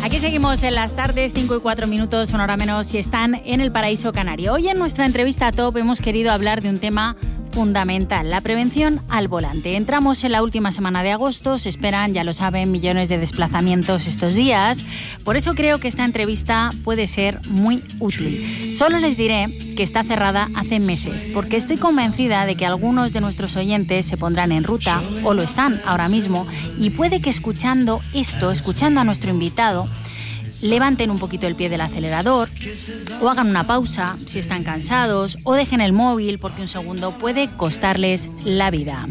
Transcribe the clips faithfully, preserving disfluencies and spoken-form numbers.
Aquí seguimos en las tardes, cinco y cuatro minutos, una hora menos, si están en el paraíso canario. Hoy en nuestra entrevista top hemos querido hablar de un tema fundamental, la prevención al volante. Entramos en la última semana de agosto, se esperan, ya lo saben, millones de desplazamientos estos días. Por eso creo que esta entrevista puede ser muy útil. Solo les diré que está cerrada hace meses, porque estoy convencida de que algunos de nuestros oyentes se pondrán en ruta, o lo están ahora mismo, y puede que escuchando esto, escuchando a nuestro invitado, levanten un poquito el pie del acelerador o hagan una pausa si están cansados o dejen el móvil porque un segundo puede costarles la vida.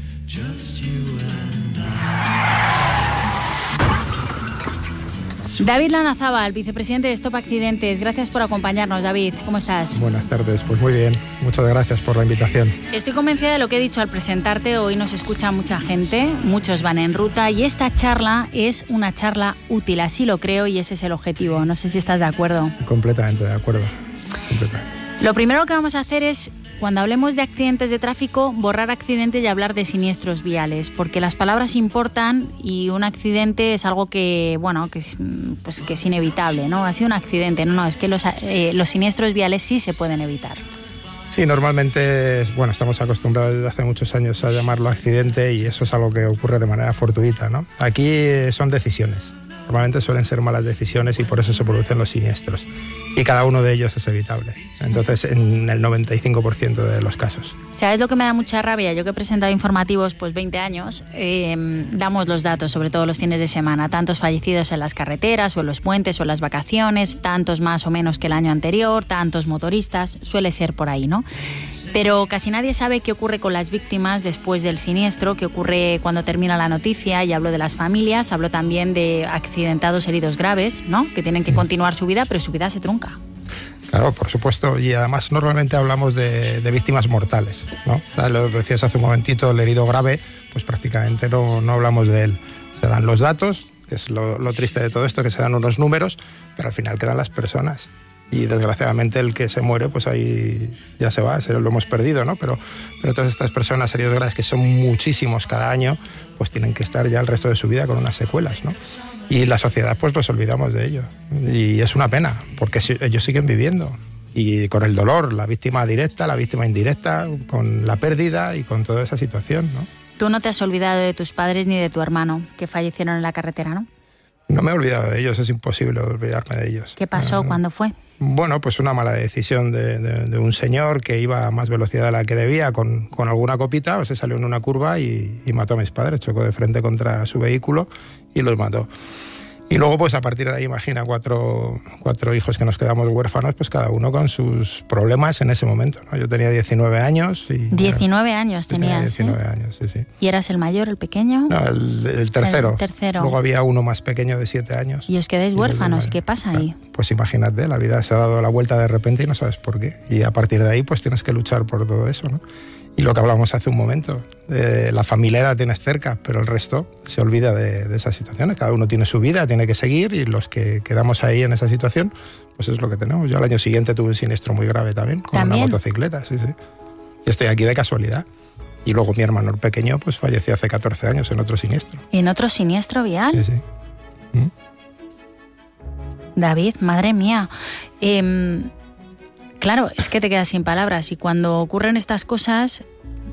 David Lanazábal, vicepresidente de Stop Accidentes. Gracias por acompañarnos, David. ¿Cómo estás? Buenas tardes, pues muy bien. Muchas gracias por la invitación. Estoy convencida de lo que he dicho al presentarte. Hoy nos escucha mucha gente, muchos van en ruta y esta charla es una charla útil, así lo creo y ese es el objetivo. No sé si estás de acuerdo. Completamente de acuerdo. Completamente. Lo primero que vamos a hacer es, cuando hablemos de accidentes de tráfico, borrar accidente y hablar de siniestros viales, porque las palabras importan y un accidente es algo que, bueno, que es, pues, que es inevitable, ¿no? Ha sido un accidente, no, no, es que los, eh, los siniestros viales sí se pueden evitar. Sí, normalmente, bueno, estamos acostumbrados desde hace muchos años a llamarlo accidente y eso es algo que ocurre de manera fortuita, ¿no? Aquí son decisiones. Normalmente suelen ser malas decisiones y por eso se producen los siniestros. Y cada uno de ellos es evitable. Entonces, en el noventa y cinco por ciento de los casos. ¿Sabes lo que me da mucha rabia? Yo que he presentado informativos pues veinte años, eh, damos los datos, sobre todo los fines de semana. Tantos fallecidos en las carreteras o en los puentes o en las vacaciones, tantos más o menos que el año anterior, tantos motoristas, suele ser por ahí, ¿no? Pero casi nadie sabe qué ocurre con las víctimas después del siniestro, qué ocurre cuando termina la noticia, y hablo de las familias, hablo también de accidentados heridos graves, ¿no? Que tienen que continuar su vida, pero su vida se trunca. Claro, por supuesto, y además normalmente hablamos de, de víctimas mortales, ¿no? Lo decías hace un momentito, el herido grave, pues prácticamente no, no hablamos de él. Se dan los datos, que es lo, lo triste de todo esto, que se dan unos números, pero al final quedan las personas. Y desgraciadamente el que se muere, pues ahí ya se va, se lo hemos perdido, ¿no? Pero, pero todas estas personas heridos graves, que son muchísimos cada año, pues tienen que estar ya el resto de su vida con unas secuelas, ¿no? Y la sociedad, pues nos olvidamos de ello. Y es una pena, porque ellos siguen viviendo. Y con el dolor, la víctima directa, la víctima indirecta, con la pérdida y con toda esa situación, ¿no? Tú no te has olvidado de tus padres ni de tu hermano, que fallecieron en la carretera, ¿no? No me he olvidado de ellos, es imposible olvidarme de ellos. ¿Qué pasó? Uh, ¿Cuándo fue? Bueno, pues una mala decisión de, de, de un señor que iba a más velocidad de la que debía con, con alguna copita, o se salió en una curva y, y mató a mis padres, chocó de frente contra su vehículo y los mató. Y luego, pues a partir de ahí, imagina, cuatro, cuatro hijos que nos quedamos huérfanos, pues cada uno con sus problemas en ese momento, ¿no? Yo tenía diecinueve años. Y diecinueve años tenías, tenía diecinueve ¿eh? años, sí, sí. ¿Y eras el mayor, el pequeño? No, el, el tercero. El tercero. Luego había uno más pequeño de siete años. ¿Y os quedáis huérfanos? ¿Qué pasa ahí? Pues imagínate, la vida se ha dado la vuelta de repente y no sabes por qué. Y a partir de ahí, pues tienes que luchar por todo eso, ¿no? Y lo que hablamos hace un momento, eh, la familia la tienes cerca, pero el resto se olvida de, de esas situaciones. Cada uno tiene su vida, tiene que seguir, y los que quedamos ahí en esa situación, pues es lo que tenemos. Yo al año siguiente tuve un siniestro muy grave también, con ¿También? una motocicleta, sí, sí. Y estoy aquí de casualidad. Y luego mi hermano el pequeño, pues falleció hace catorce años en otro siniestro. ¿En otro siniestro vial? Sí, sí. ¿Mm? David, madre mía. Eh, claro, es que te quedas sin palabras y cuando ocurren estas cosas